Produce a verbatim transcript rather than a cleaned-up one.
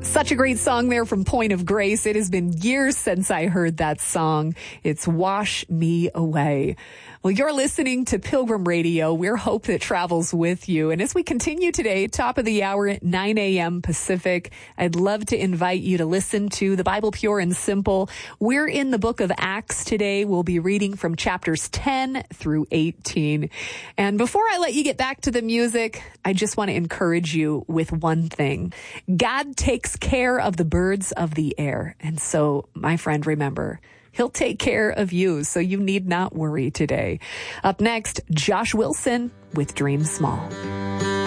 Such a great song there from Point of Grace. It has been years since I heard that song. It's Wash Me Away. Well, you're listening to Pilgrim Radio. We're hope that travels with you. And as we continue today, top of the hour at nine a.m. Pacific, I'd love to invite you to listen to the Bible Pure and Simple. We're in the book of Acts today. We'll be reading from chapters ten through eighteen. And before I let you get back to the music, I just want to encourage you with one thing. God takes care of the birds of the air. And so, my friend, remember, He'll take care of you, so you need not worry today. Up next, Josh Wilson with Dream Small.